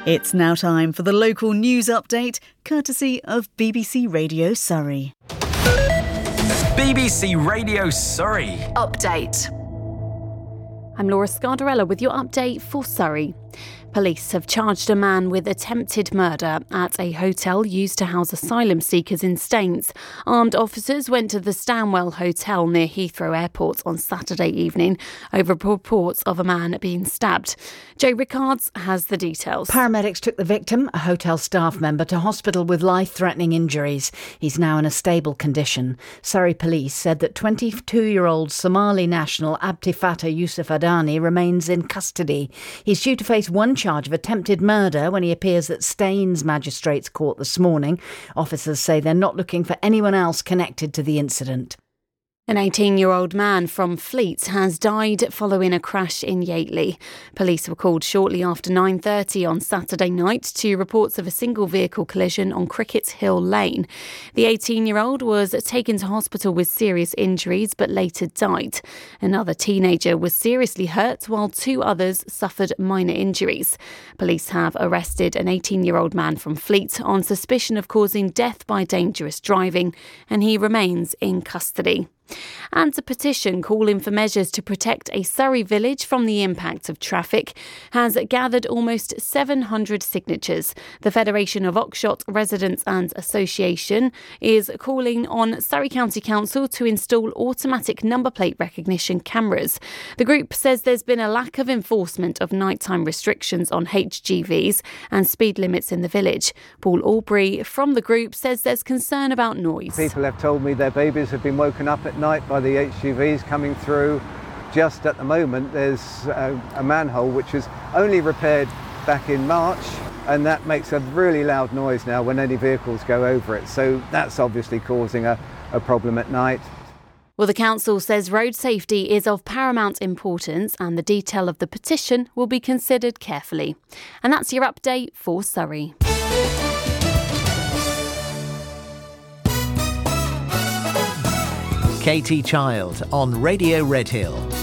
It's now time for the local news update, courtesy of BBC Radio Surrey. BBC Radio Surrey. Update. I'm Laura Scardarella with your update for Surrey. Police have charged a man with attempted murder at a hotel used to house asylum seekers in Staines. Armed officers went to the Stanwell Hotel near Heathrow Airport on Saturday evening over reports of a man being stabbed. Joe Rickards has the details. Paramedics took the victim, a hotel staff member, to hospital with life-threatening injuries. He's now in a stable condition. Surrey Police said that 22-year-old Somali national Abdi Fattah Yusuf Adani remains in custody. He's due to face one charge of attempted murder when he appears at Staines Magistrates Court this morning. Officers say they're not looking for anyone else connected to the incident. An 18-year-old man from Fleet has died following a crash in Yateley. Police were called shortly after 9:30 on Saturday night to reports of a single vehicle collision on Cricket Hill Lane. The 18-year-old was taken to hospital with serious injuries but later died. Another teenager was seriously hurt while two others suffered minor injuries. Police have arrested an 18-year-old man from Fleet on suspicion of causing death by dangerous driving, and he remains in custody. And a petition calling for measures to protect a Surrey village from the impact of traffic has gathered almost 700 signatures. The Federation of Oxshott Residents and Association is calling on Surrey County Council to install automatic number plate recognition cameras. The group says there's been a lack of enforcement of nighttime restrictions on HGVs and speed limits in the village. Paul Aubrey from the group says there's concern about noise. People have told me their babies have been woken up at night by the HGVs coming through. Just at the moment there's a manhole which was only repaired back in March, and that makes a really loud noise now when any vehicles go over it, so that's obviously causing a problem at night. Well, the council says road safety is of paramount importance and the detail of the petition will be considered carefully. And that's your update for Surrey. Katie Child on Radio Redhill.